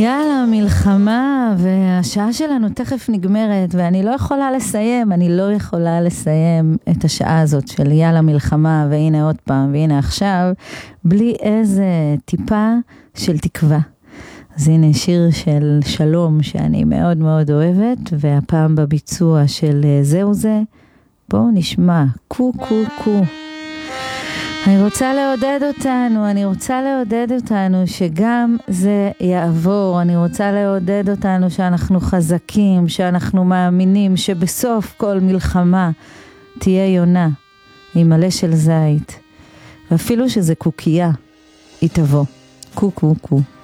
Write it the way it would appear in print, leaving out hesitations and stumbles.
יאללה, מלחמה, והשעה שלנו תכף נגמרת, ואני לא יכולה לסיים את השעה הזאת של יאללה מלחמה, והנה עוד פעם, והנה עכשיו, בלי איזה טיפה של תקווה. אז הנה שיר של שלום שאני מאוד מאוד אוהבת, והפעם בביצוע של זהו זה, בואו נשמע, קו קו קו. אני רוצה לעודד אותנו שגם זה יעבור, אני רוצה לעודד אותנו שאנחנו חזקים, שאנחנו מאמינים שבסוף כל מלחמה תהיה יונה עם מלא של זית, ואפילו שזה קוקייה, היא תבוא. קו קו קו.